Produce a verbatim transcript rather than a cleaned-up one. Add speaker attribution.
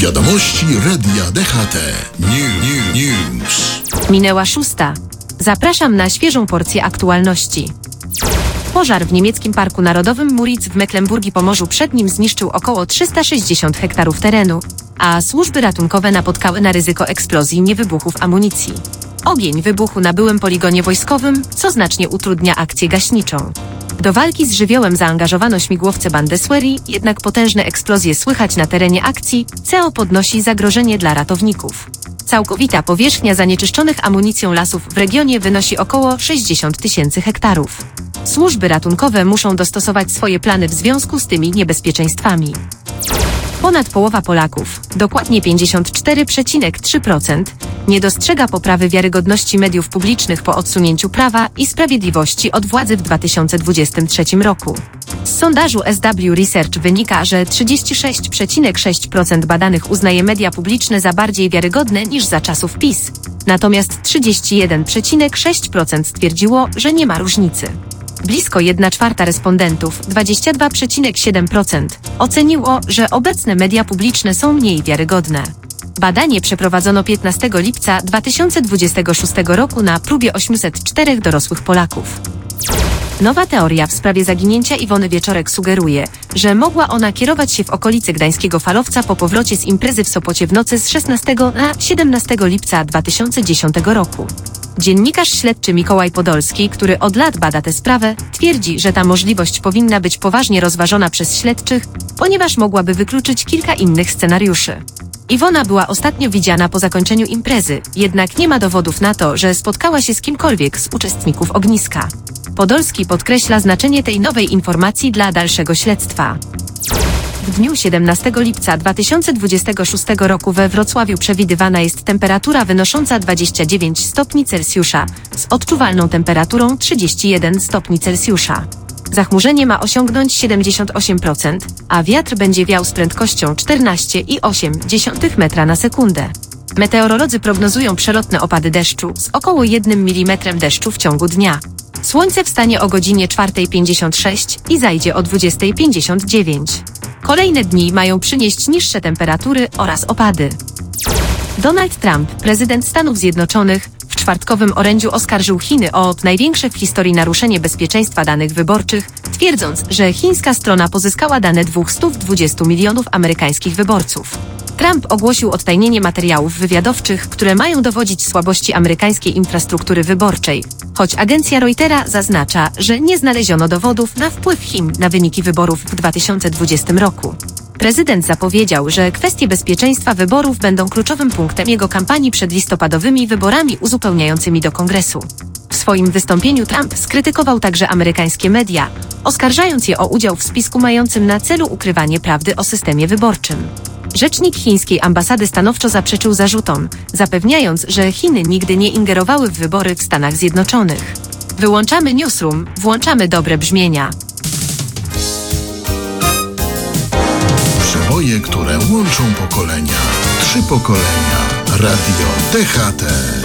Speaker 1: Wiadomości Radia D H T. New, new, News.
Speaker 2: Minęła szósta. Zapraszam na świeżą porcję aktualności. Pożar w niemieckim Parku Narodowym Müritz w Mecklenburgii-Pomorzu Przednim zniszczył około trzysta sześćdziesiąt hektarów terenu, a służby ratunkowe napotkały na ryzyko eksplozji niewybuchów amunicji. Ogień wybuchł na byłym poligonie wojskowym, co znacznie utrudnia akcję gaśniczą. Do walki z żywiołem zaangażowano śmigłowce Bundeswehry, jednak potężne eksplozje słychać na terenie akcji, co podnosi zagrożenie dla ratowników. Całkowita powierzchnia zanieczyszczonych amunicją lasów w regionie wynosi około sześćdziesiąt tysięcy hektarów. Służby ratunkowe muszą dostosować swoje plany w związku z tymi niebezpieczeństwami. Ponad połowa Polaków, dokładnie pięćdziesiąt cztery przecinek trzy procent, nie dostrzega poprawy wiarygodności mediów publicznych po odsunięciu Prawa i Sprawiedliwości od władzy w dwa tysiące dwudziestym trzecim roku. Z sondażu S W Research wynika, że trzydzieści sześć przecinek sześć procent badanych uznaje media publiczne za bardziej wiarygodne niż za czasów PiS, natomiast trzydzieści jeden przecinek sześć procent stwierdziło, że nie ma różnicy. Blisko jedna czwarta respondentów, dwadzieścia dwa przecinek siedem procent, oceniło, że obecne media publiczne są mniej wiarygodne. Badanie przeprowadzono piętnastego lipca dwa tysiące dwudziestego szóstego roku na próbie osiemset czterech dorosłych Polaków. Nowa teoria w sprawie zaginięcia Iwony Wieczorek sugeruje, że mogła ona kierować się w okolice gdańskiego falowca po powrocie z imprezy w Sopocie w nocy z szesnastego na siedemnastego lipca dwa tysiące dziesiątego roku. Dziennikarz śledczy Mikołaj Podolski, który od lat bada tę sprawę, twierdzi, że ta możliwość powinna być poważnie rozważona przez śledczych, ponieważ mogłaby wykluczyć kilka innych scenariuszy. Iwona była ostatnio widziana po zakończeniu imprezy, jednak nie ma dowodów na to, że spotkała się z kimkolwiek z uczestników ogniska. Podolski podkreśla znaczenie tej nowej informacji dla dalszego śledztwa. W dniu siedemnastego lipca dwa tysiące dwudziestego szóstego roku we Wrocławiu przewidywana jest temperatura wynosząca dwadzieścia dziewięć stopni Celsjusza, z odczuwalną temperaturą trzydzieści jeden stopni Celsjusza. Zachmurzenie ma osiągnąć siedemdziesiąt osiem procent, a wiatr będzie wiał z prędkością czternaście przecinek osiem metra na sekundę. Meteorolodzy prognozują przelotne opady deszczu z około jednym milimetrem deszczu w ciągu dnia. Słońce wstanie o godzinie czwartej pięćdziesiąt sześć i zajdzie o dwudziestej pięćdziesiąt dziewięć. Kolejne dni mają przynieść niższe temperatury oraz opady. Donald Trump, prezydent Stanów Zjednoczonych, w czwartkowym orędziu oskarżył Chiny o największe w historii naruszenie bezpieczeństwa danych wyborczych, twierdząc, że chińska strona pozyskała dane dwieście dwadzieścia milionów amerykańskich wyborców. Trump ogłosił odtajnienie materiałów wywiadowczych, które mają dowodzić słabości amerykańskiej infrastruktury wyborczej, choć agencja Reutera zaznacza, że nie znaleziono dowodów na wpływ Chin na wyniki wyborów w dwa tysiące dwudziestym roku. Prezydent zapowiedział, że kwestie bezpieczeństwa wyborów będą kluczowym punktem jego kampanii przed listopadowymi wyborami uzupełniającymi do Kongresu. W swoim wystąpieniu Trump skrytykował także amerykańskie media, oskarżając je o udział w spisku mającym na celu ukrywanie prawdy o systemie wyborczym. Rzecznik chińskiej ambasady stanowczo zaprzeczył zarzutom, zapewniając, że Chiny nigdy nie ingerowały w wybory w Stanach Zjednoczonych. Wyłączamy newsroom, włączamy dobre brzmienia.
Speaker 1: Przeboje, które łączą pokolenia. Trzy pokolenia. Radio D H T.